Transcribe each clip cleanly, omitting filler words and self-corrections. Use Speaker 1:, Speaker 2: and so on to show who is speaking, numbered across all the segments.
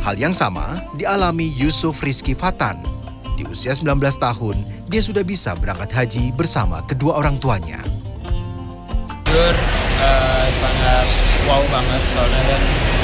Speaker 1: Hal yang sama dialami Yusuf Rizky Fatan. Di usia 19 tahun, dia sudah bisa berangkat haji bersama kedua orang tuanya.
Speaker 2: Jujur, sangat wow banget soalnya kan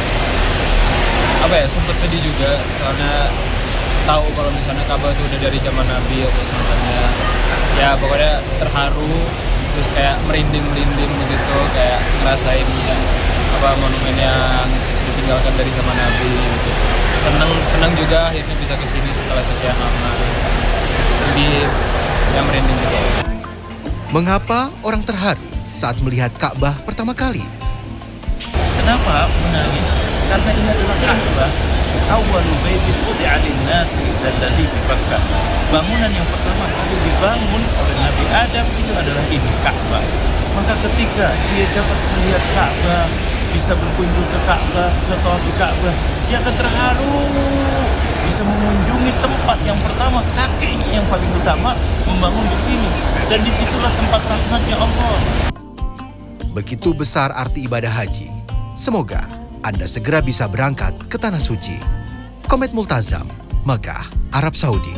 Speaker 2: sempet sedih juga karena tahu kalau misalnya Ka'bah itu udah dari zaman Nabi atau semacamnya. Ya pokoknya terharu, terus kayak merinding begitu, kayak ngerasain monumen yang ditinggalkan dari zaman Nabi gitu. Seneng juga akhirnya bisa kesini setelah sekian lama. Sedih, ya merinding gitu.
Speaker 1: Mengapa orang terharu saat melihat Ka'bah pertama kali?
Speaker 3: Kenapa menangis? Karena ini adalah Ka'bah. Awwalu baitin wudi'a lin-nasi alladzi bi Bakkah. Bangunan yang pertama kali dibangun oleh Nabi Adam itu adalah ini, Ka'bah. Maka ketika dia dapat melihat Ka'bah, bisa berkunjung ke Ka'bah, bisa tawaf di Ka'bah, dia akan terharu. Bisa mengunjungi tempat yang pertama, kakeknya yang paling utama membangun di sini. Dan disitulah tempat rahmatnya Allah.
Speaker 1: Begitu besar arti ibadah haji. Semoga Anda segera bisa berangkat ke Tanah Suci. Komet Multazam, Mekah, Arab Saudi.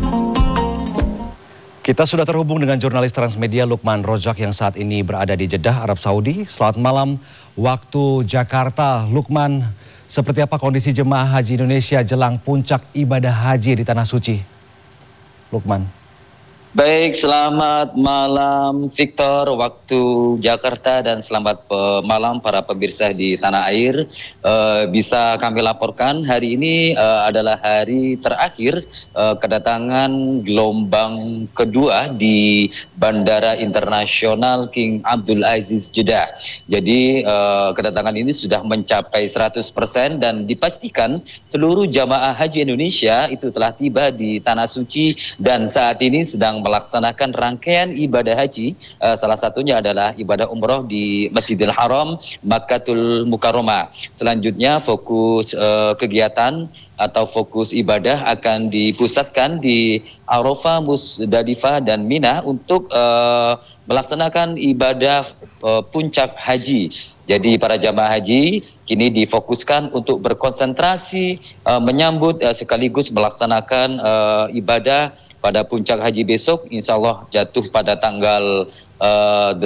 Speaker 4: Kita sudah terhubung dengan jurnalis Transmedia Lukman Rozak yang saat ini berada di Jeddah, Arab Saudi. Selamat malam waktu Jakarta. Lukman, seperti apa kondisi jemaah haji Indonesia jelang puncak ibadah haji di Tanah Suci? Lukman.
Speaker 5: Baik, selamat malam Victor, waktu Jakarta, dan selamat malam para pemirsa di tanah air. Bisa kami laporkan hari ini adalah hari terakhir kedatangan gelombang kedua di Bandara Internasional King Abdul Aziz Jeddah. Jadi kedatangan ini sudah mencapai 100% dan dipastikan seluruh jamaah haji Indonesia itu telah tiba di Tanah Suci dan saat ini sedang melaksanakan rangkaian ibadah haji. Salah satunya adalah ibadah umroh di Masjidil Haram, Makkatul Mukarramah. Selanjutnya fokus kegiatan atau fokus ibadah akan dipusatkan di Arafah, Musdalifah, dan Mina untuk melaksanakan ibadah puncak haji. Jadi para jamaah haji kini difokuskan untuk berkonsentrasi menyambut sekaligus melaksanakan ibadah pada puncak haji besok, insya Allah jatuh pada tanggal 8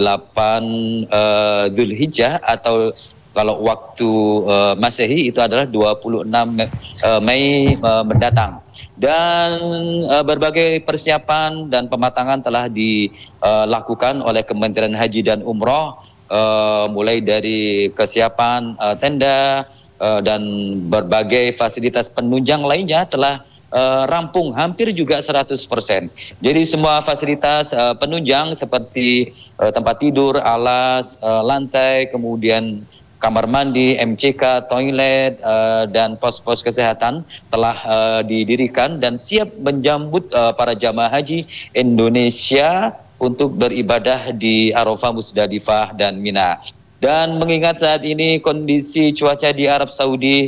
Speaker 5: Zulhijjah atau kalau waktu Masehi itu adalah 26 Mei mendatang. Dan berbagai persiapan dan pematangan telah dilakukan oleh Kementerian Haji dan Umroh, mulai dari kesiapan tenda dan berbagai fasilitas penunjang lainnya telah rampung hampir juga 100%. Jadi semua fasilitas penunjang seperti tempat tidur, alas, lantai, kemudian kamar mandi, MCK, toilet, dan pos-pos kesehatan telah didirikan dan siap menjambut para jamaah haji Indonesia untuk beribadah di Arafah, Musdalifah, dan Mina. Dan mengingat saat ini kondisi cuaca di Arab Saudi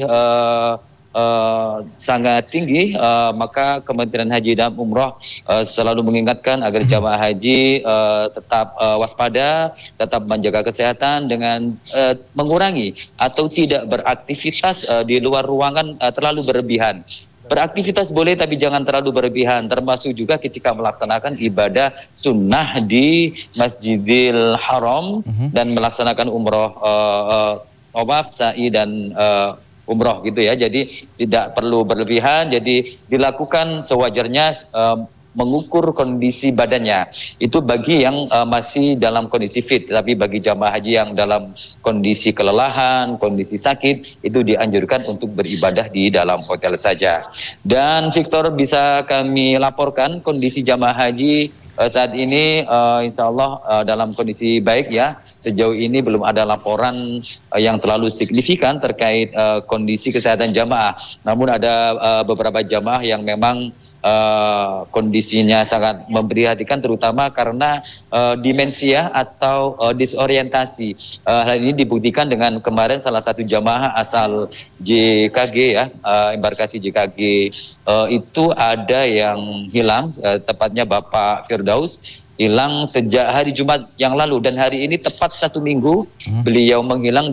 Speaker 5: sangat tinggi, maka Kementerian Haji dan Umroh selalu mengingatkan agar jamaah haji tetap waspada, tetap menjaga kesehatan dengan mengurangi atau tidak beraktivitas di luar ruangan terlalu berlebihan. Beraktivitas boleh tapi jangan terlalu berlebihan, termasuk juga ketika melaksanakan ibadah sunnah di Masjidil Haram dan melaksanakan umroh, tawaf, sa'i, dan umroh gitu ya. Jadi tidak perlu berlebihan, jadi dilakukan sewajarnya, mengukur kondisi badannya. Itu bagi yang masih dalam kondisi fit, tapi bagi jamaah haji yang dalam kondisi kelelahan, kondisi sakit, itu dianjurkan untuk beribadah di dalam hotel saja. Dan Victor, bisa kami laporkan kondisi jamaah haji saat ini insya Allah dalam kondisi baik ya. Sejauh ini belum ada laporan yang terlalu signifikan terkait kondisi kesehatan jamaah. Namun ada beberapa jamaah yang memang kondisinya sangat memprihatinkan, terutama karena demensia atau disorientasi. Hal ini dibuktikan dengan kemarin salah satu jamaah asal JKG ya, embarkasi JKG itu ada yang hilang, tepatnya Bapak Firdaus, hilang sejak hari Jumat yang lalu, dan hari ini tepat 1 minggu beliau menghilang.